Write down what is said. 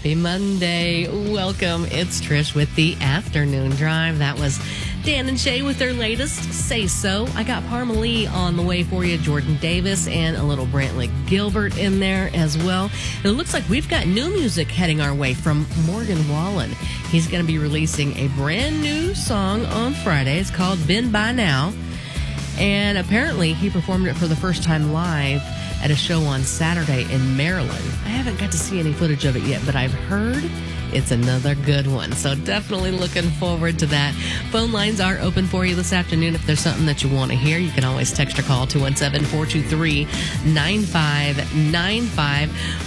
Happy Monday. Welcome. It's Trish with the Afternoon Drive. That was Dan and Shay with their latest Say So. I got Parmalee on the way for you, Jordan Davis, and a little Brantley Gilbert in there as well. And it looks like we've got new music heading our way from Morgan Wallen. He's going to be releasing a brand new song on Friday. It's called Been By Now. And apparently he performed it for the first time live at a show on Saturday in Maryland. I haven't got to see any footage of it yet, but I've heard it's another good one. So definitely looking forward to that. Phone lines are open for you this afternoon. If there's something that you want to hear, you can always text or call 217-423-9595.